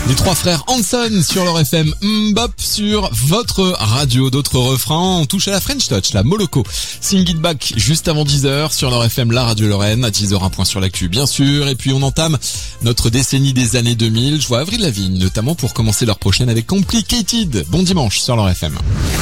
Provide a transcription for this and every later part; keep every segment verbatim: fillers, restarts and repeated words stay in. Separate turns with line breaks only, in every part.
Les trois frères Hanson sur leur F M Mbop sur votre radio. D'autres refrains, on touche à la French Touch, la Moloko. Sing It Back juste avant dix heures sur leur F M, la radio Lorraine. À dix heures, un point sur l'actu, bien sûr. Et puis on entame notre décennie des années deux mille. Je vois Avril Lavigne, notamment pour commencer leur prochaine avec Complicated. Bon dimanche sur leur F M.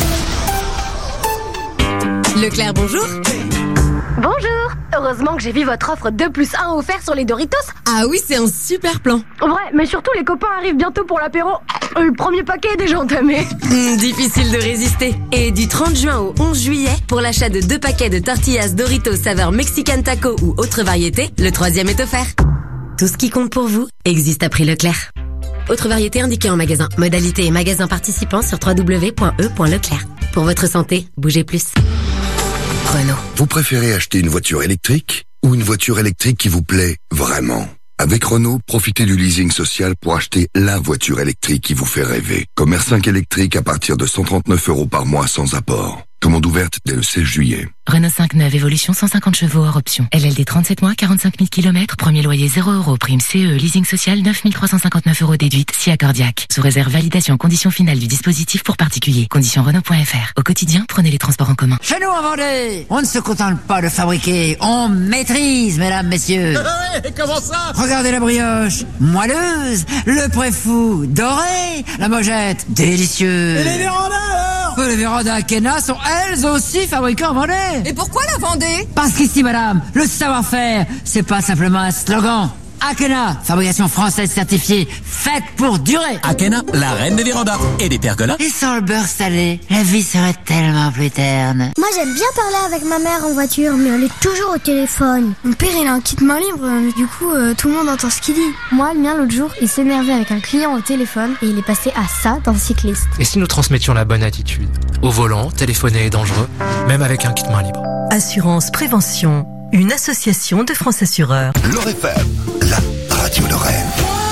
Leclerc, bonjour.
Bonjour. Heureusement que j'ai vu votre offre deux plus un offert sur les Doritos.
Ah oui, c'est un super plan.
Ouais, mais surtout les copains arrivent bientôt pour l'apéro. Le premier paquet est déjà entamé.
Mmh, difficile de résister. Et du trente juin au onze juillet, pour l'achat de deux paquets de tortillas Doritos saveur Mexican Taco ou autre variété, le troisième est offert. Tout ce qui compte pour vous existe à prix Leclerc. Autre variété indiquée en magasin. Modalité et magasin participants sur w w w point e point leclerc. Pour votre santé, bougez plus. Renault.
Vous préférez acheter une voiture électrique ou une voiture électrique qui vous plaît vraiment? Avec Renault, profitez du leasing social pour acheter la voiture électrique qui vous fait rêver. Comme R cinq électrique à partir de cent trente-neuf euros par mois sans apport. Commande ouverte dès le seize juillet.
Renault cinq neuf Évolution cent cinquante chevaux hors option. L L D trente-sept mois, quarante-cinq mille kilomètres, premier loyer zéro euros, prime C E, leasing social neuf mille trois cent cinquante-neuf euros déduite, si accordiaque. Sous réserve validation conditions finales du dispositif pour particulier. Conditions Renault point F R. Au quotidien, prenez les transports en commun.
Chez nous en Vendée, on ne se contente pas de fabriquer, on maîtrise, mesdames, messieurs.
Ouais, comment ça?
Regardez la brioche, moelleuse, le préfou, doré, la mojette, délicieux.
Et les vérandas alors?
Les vérandas Akena sont elles aussi fabriquées en Vendée.
Et pourquoi la Vendée?
Parce qu'ici, madame, le savoir-faire, c'est pas simplement un slogan. Akena, fabrication française certifiée, faite pour durer.
Akena, la reine des vérandas et des pergolas.
Et sans le beurre salé, la vie serait tellement plus terne.
Moi j'aime bien parler avec ma mère en voiture, mais elle est toujours au téléphone. Mon père il a un kit main libre, du coup euh, tout le monde entend ce qu'il dit. Moi, le mien l'autre jour, il s'énervait avec un client au téléphone et il est passé à ça d'un cycliste.
Et si nous transmettions la bonne attitude? Au volant, téléphoner est dangereux, même avec un kit main libre.
Assurance Prévention, une association de France Assureurs.
L'Or F M, la radio Lorraine.